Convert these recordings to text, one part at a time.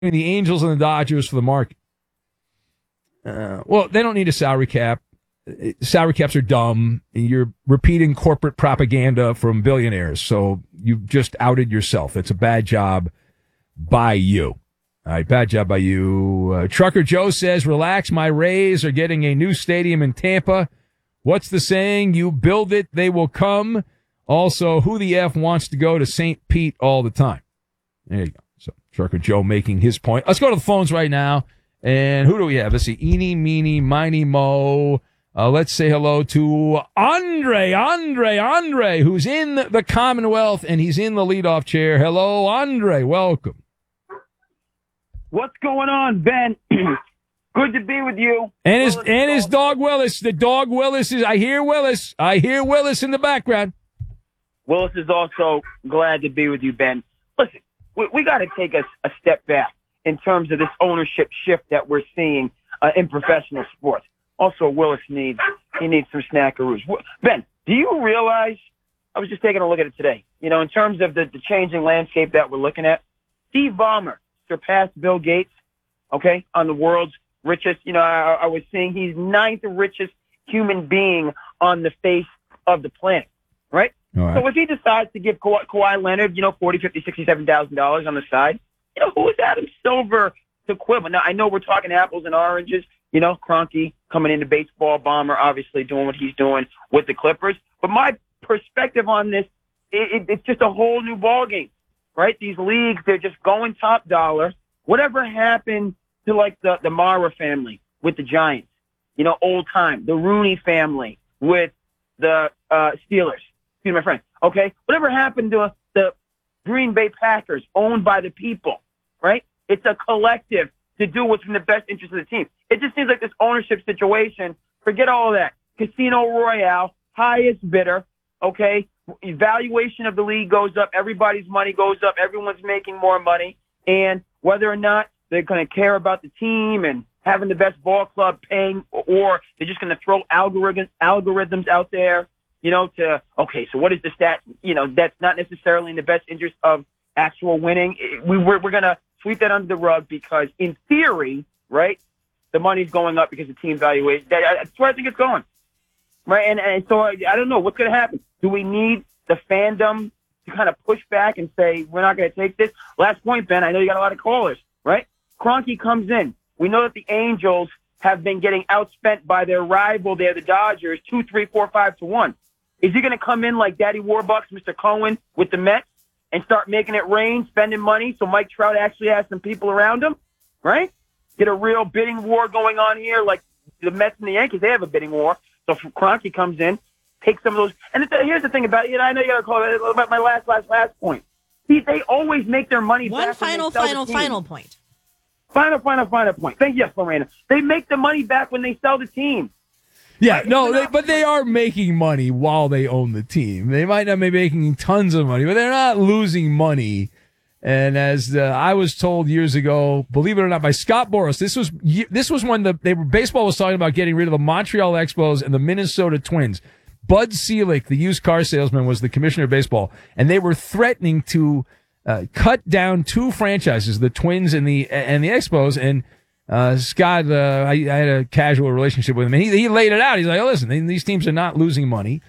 the Angels and the Dodgers for the market. Well, they don't need a salary cap. Salary caps are dumb. You're repeating corporate propaganda from billionaires, so you've just outed yourself. It's a bad job by you. All right, bad job by you. Trucker Joe says, relax, my Rays are getting a new stadium in Tampa. What's the saying? You build it, they will come. Also, who the F wants to go to St. Pete all the time? There you go. So, Trucker Joe making his point. Let's go to the phones right now. And who do we have? Let's see. Eeny, meeny, miny, mo. Let's say hello to Andre, who's in the Commonwealth, and he's in the leadoff chair. Hello, Andre. Welcome. What's going on, Ben? Good to be with you. And his dog Willis. The dog Willis is. I hear Willis in the background. Willis is also glad to be with you, Ben. Listen, we got to take a step back in terms of this ownership shift that we're seeing in professional sports. Also, Willis needs some snackaroos. Ben, do you realize? I was just taking a look at it today. You know, in terms of the changing landscape that we're looking at, Steve Ballmer surpassed Bill Gates, okay, on the world's richest. You know, I was seeing he's ninth richest human being on the face of the planet, right? All right. So if he decides to give Kawhi Leonard, $40, $50, $67,000 on the side, who is Adam Silver to quibble? Now, I know we're talking apples and oranges, Kroenke coming into baseball, Ballmer obviously doing what he's doing with the Clippers. But my perspective on this, it's just a whole new ballgame, right? These leagues, they're just going top dollar. Whatever happened to, like, the Mara family with the Giants, old time, the Rooney family with the Steelers, excuse me, my friend, okay? Whatever happened to the Green Bay Packers, owned by the people, right? It's a collective to do what's in the best interest of the team. It just seems like this ownership situation, forget all of that. Casino Royale, highest bidder, okay? Evaluation of the league goes up. Everybody's money goes up. Everyone's making more money. And whether or not they're going to care about the team and having the best ball club paying, or they're just going to throw algorithms out there, okay, so what is the stat? That's not necessarily in the best interest of actual winning. We're going to sweep that under the rug because, in theory, right, the money's going up because the team valuation. That's where I think it's going, right? And so I don't know what's going to happen. Do we need the fandom to kind of push back and say we're not going to take this? Last point, Ben. I know you got a lot of callers, right? Kroenke comes in. We know that the Angels have been getting outspent by their rival there, the Dodgers, 2, 3, 4, 5 to 1. Is he going to come in like Daddy Warbucks, Mr. Cohen, with the Mets and start making it rain, spending money so Mike Trout actually has some people around him, right? Get a real bidding war going on here like the Mets and the Yankees. They have a bidding war. So Kroenke comes in, takes some of those. And here's the thing about it. I know you got to call it about my last point. See, they always make their money back. One final point. Final point. Thank you, Lorena. They make the money back when they sell the team. Yeah, no, but they are making money while they own the team. They might not be making tons of money, but they're not losing money. And as I was told years ago, believe it or not, by Scott Boras, this was when baseball was talking about getting rid of the Montreal Expos and the Minnesota Twins. Bud Selig, the used car salesman, was the commissioner of baseball, and they were threatening to cut down two franchises, the Twins and the Expos. And Scott, I had a casual relationship with him, and he laid it out. He's like, oh, listen, these teams are not losing money.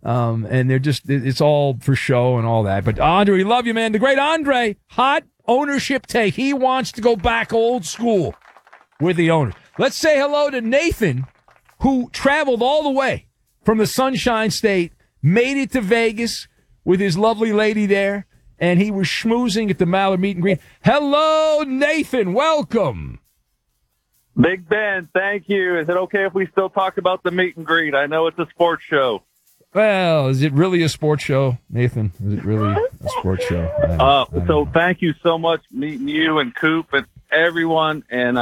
And they're just, it's all for show and all that. But Andre, we love you, man. The great Andre, hot ownership take. He wants to go back old school with the owners. Let's say hello to Nathan, who traveled all the way from the Sunshine State, made it to Vegas with his lovely lady there, and he was schmoozing at the Mallard Meet and Greet. Hello, Nathan. Welcome. Big Ben, thank you. Is it okay if we still talk about the meet and greet? I know it's a sports show. Well, is it really a sports show, Nathan? Is it really a sports show? So thank you so much meeting you and Coop and everyone. And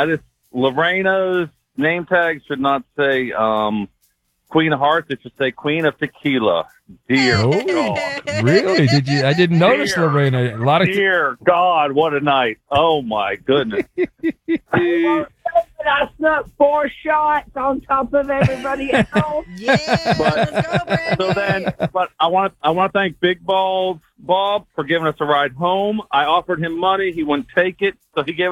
Lorena's name tag should not say Queen of Hearts. It should say Queen of Tequila. Dear God. Really? Did you? I didn't notice, Lorena. Dear God, what a night. Oh, my goodness. I snuck 4 shots on top of everybody else. Yeah, But- let's go, Brandy. But I want to thank Big Balls Bob for giving us a ride home. I offered him money. He wouldn't take it, so he gave